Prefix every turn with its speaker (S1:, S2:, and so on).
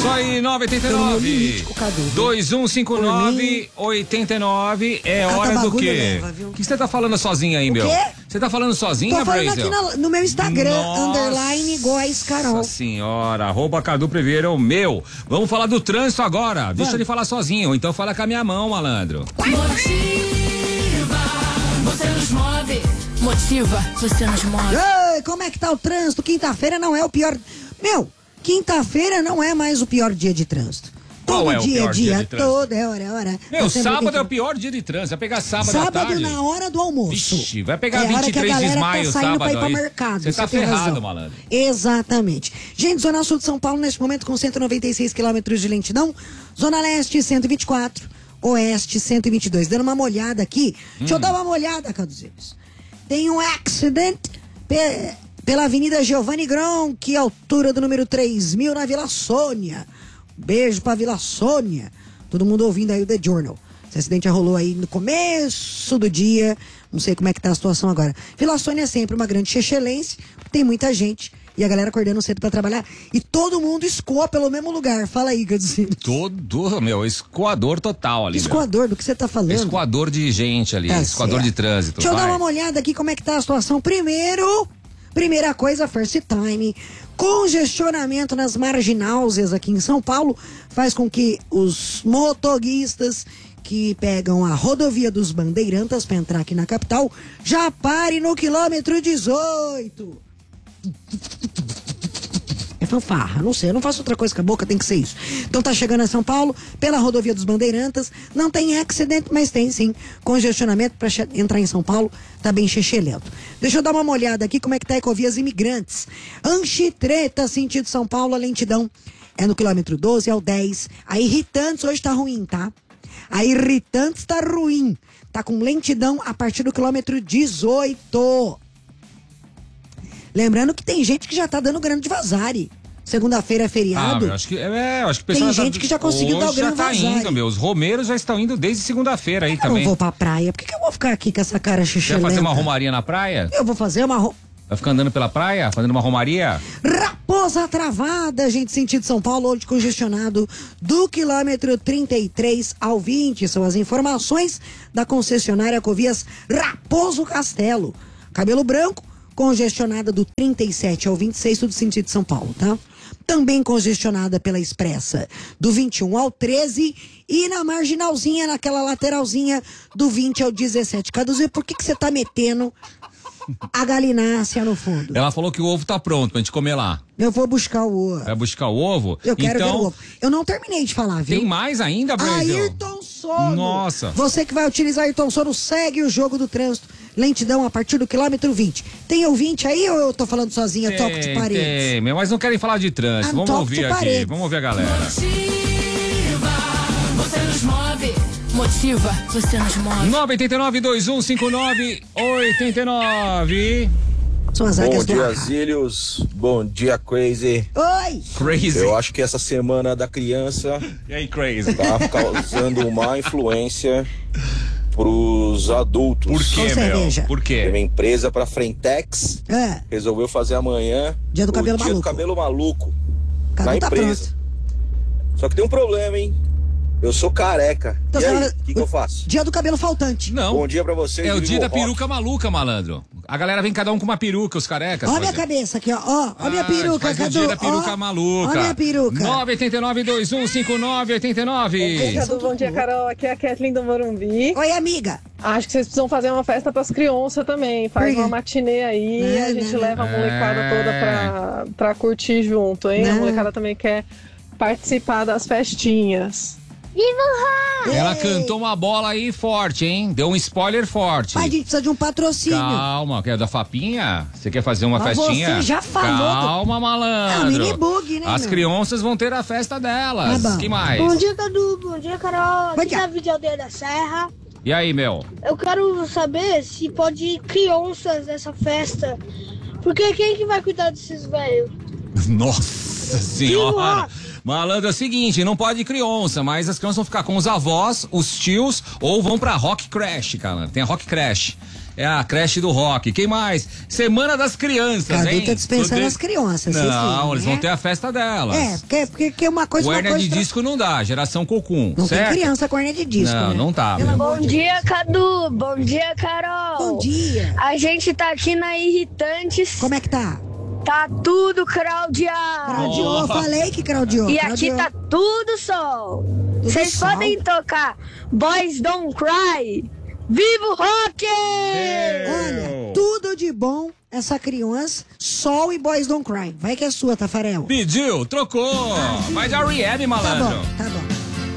S1: Isso aí, 989 2159-89. É hora do quê? O que você tá falando sozinha aí, meu? Você tá falando sozinha,
S2: Brasil? Tô falando
S1: Brasil?
S2: aqui no meu Instagram, underline Góes Carol.
S1: Nossa senhora, @Cadu Priveiro é o meu. Vamos falar do trânsito agora. Deixa ele falar sozinho, então fala com a minha mão, malandro.
S3: Motiva, você nos move. Motiva, você nos move.
S2: Ei, como é que tá o trânsito? Quinta-feira não é o pior... Quinta-feira não é mais o pior dia de trânsito.
S1: Qual é o pior dia de trânsito?
S2: Toda hora.
S1: Meu, sábado é o pior dia de trânsito. Vai pegar sábado à tarde.
S2: Na hora do almoço.
S1: Vixe, vai pegar 23 de maio, sábado
S2: pra ir pra
S1: aí.
S2: mercado.
S1: Você tá ferrado, malandro.
S2: Exatamente. Gente, Zona Sul de São Paulo, neste momento, com 196 quilômetros de lentidão. Zona Leste, 124. Oeste, 122. Dando uma olhada aqui. Deixa eu dar uma olhada, Caduzinhos. Tem um accident pela Avenida Giovanni Gronchi, altura do número 3000, na Vila Sônia. Beijo pra Vila Sônia. Todo mundo ouvindo aí o The Journal. Esse acidente já rolou aí no começo do dia. Não sei como é que tá a situação agora. Vila Sônia é sempre uma grande excelência. Tem muita gente. E a galera acordando cedo pra trabalhar. E todo mundo escoa pelo mesmo lugar. Fala aí, Gaduzinho.
S1: Escoador total ali.
S2: Escoador, do que você tá falando?
S1: Escoador de gente ali. Escoador de trânsito.
S2: Deixa eu dar uma olhada aqui como é que tá a situação. Primeira coisa, first time. Congestionamento nas marginais aqui em São Paulo faz com que os motoristas que pegam a rodovia dos Bandeirantes para entrar aqui na capital já parem no quilômetro 18. É fanfarra, não sei, eu não faço outra coisa com a boca, tem que ser isso. Então tá chegando a São Paulo, pela rodovia dos Bandeirantes, não tem acidente, mas tem sim congestionamento para entrar em São Paulo, tá bem chechelento. Deixa eu dar uma olhada aqui como é que tá a Ecovias Imigrantes. Anchitreta, sentido São Paulo, a lentidão é no quilômetro 12 ao 10. A Irritantes hoje tá ruim, tá? A Irritantes tá ruim, tá com lentidão a partir do quilômetro 18. Lembrando que tem gente que já tá dando grana de vazare. Segunda-feira é feriado.
S1: Acho que o pessoal
S2: tem gente que já conseguiu dar o grana de vazare.
S1: Já tá indo, meu. Os romeiros já estão indo desde segunda-feira aí também.
S2: Eu não vou pra praia. Por que eu vou ficar aqui com essa cara xixelenta?
S1: Vai fazer uma romaria na praia?
S2: Eu vou fazer uma...
S1: Vai ficar andando pela praia? Fazendo uma romaria?
S2: Raposa Travada, gente, sentido São Paulo, hoje congestionado do quilômetro 33 ao 20. São as informações da concessionária Ecovias Raposo Castelo. Cabelo Branco, congestionada do 37 ao 26, tudo sentido São Paulo, tá? Também congestionada pela Expressa do 21 ao 13 e na marginalzinha, naquela lateralzinha do 20 ao 17. Caduzinho, por que você tá metendo a galinácea no fundo?
S1: Ela falou que o ovo tá pronto pra gente comer lá.
S2: Eu vou buscar o ovo.
S1: Vai buscar o ovo?
S2: Eu quero ver o ovo. Eu não terminei de falar, viu?
S1: Tem mais ainda, Brasil?
S2: Ayrton Sono.
S1: Nossa.
S2: Você que vai utilizar Ayrton Sono, segue o jogo do trânsito. Lentidão a partir do quilômetro 20. Tem ouvinte aí ou eu tô falando sozinha? Toco de parede.
S1: Tem, mas não querem falar de trânsito. Vamos ouvir aqui.
S2: Paredes.
S1: Vamos ouvir a galera.
S3: Motiva, você nos move. Motiva, você nos move.
S1: 989-2159-89.
S2: São as águias
S4: Bom dia, Zílios. Bom dia, Crazy.
S2: Oi!
S1: Crazy.
S4: Eu acho que essa semana da criança
S1: E aí, Crazy?
S4: tá causando má influência pros adultos.
S1: Por quê,
S2: Com
S1: meu?
S2: cerveja.
S1: Por
S4: Tem uma
S1: quê?
S4: empresa pra Frentex resolveu fazer amanhã
S2: Dia do cabelo
S4: o dia
S2: maluco.
S4: do cabelo maluco
S2: Cadu
S4: na
S2: tá
S4: empresa.
S2: pronto.
S4: Só que tem um problema, hein? Eu sou careca.
S2: Então,
S4: e aí,
S2: senhora,
S4: o que eu faço?
S2: Dia do cabelo faltante.
S1: Não.
S4: Bom dia pra vocês.
S1: É o
S4: do
S1: dia da
S4: Vivo Rock.
S1: peruca maluca, malandro. A galera vem cada um com uma peruca, os carecas.
S2: Ó a minha
S1: fazer.
S2: cabeça aqui, ó. Ó minha peruca,
S1: faz o
S2: Cadu.
S1: dia da peruca
S2: ó,
S1: maluca.
S2: Ó a minha peruca.
S1: 989-2159-89.
S5: Cadu, bom dia, Carol. Aqui é a Kathleen do Morumbi.
S2: Oi, amiga.
S5: Acho que vocês precisam fazer uma festa pras crianças também. Faz
S2: Por quê?
S5: uma matinê aí, a gente leva a molecada toda pra curtir junto, hein? A molecada também quer participar das festinhas.
S1: Ela cantou uma bola aí forte, hein? Deu um spoiler forte.
S2: Mas a gente precisa de um patrocínio.
S1: Calma, quer da Fapinha? Você quer fazer uma
S2: Mas
S1: festinha?
S2: você já falou.
S1: Calma, malandro.
S2: mini bug, né,
S1: As
S2: meu?
S1: crianças vão ter a festa delas.
S2: Tá bom.
S1: Que mais?
S6: Bom dia, Cadu. Bom dia, Carol.
S2: Bom
S6: Aqui
S2: dia.
S6: é a Videaldeia da Serra.
S1: E aí, meu?
S6: Eu quero saber se pode ir crianças nessa festa. Porque quem que vai cuidar desses velhos?
S1: Nossa senhora. Malandro, é o seguinte, não pode criança, mas as crianças vão ficar com os avós, os tios, ou vão pra Rock Crash, cara. Tem a Rock Crash. é a creche do rock. Quem mais? Semana das Crianças,
S2: Cadu
S1: hein?
S2: tá dispensando as crianças.
S1: Não, eles vão
S2: né?
S1: ter a festa delas.
S2: Porque uma coisa...
S1: O
S2: uma
S1: hernia
S2: coisa
S1: de disco não dá, geração cocum,
S2: não
S1: certo?
S2: tem criança com hernia de disco,
S1: Não,
S2: né?
S1: não tá.
S2: Pelo amor
S7: Bom
S2: de
S7: dia, Cadu. Bom dia, Carol.
S2: Bom dia.
S7: A gente tá aqui na Irritantes.
S2: Como é que tá?
S7: Tá tudo craudiado.
S2: Craudiou, falei que craudiou.
S7: E
S2: craudiou.
S7: aqui tá tudo sol. Vocês
S2: sol?
S7: podem tocar Boys Don't Cry. Viva o rock!
S2: Olha, tudo de bom essa criança, Sol e Boys Don't Cry. Vai que é sua, Tafarel.
S1: Pediu, trocou. Mas a Rehab,
S2: Tá
S1: malandro.
S2: bom, tá bom.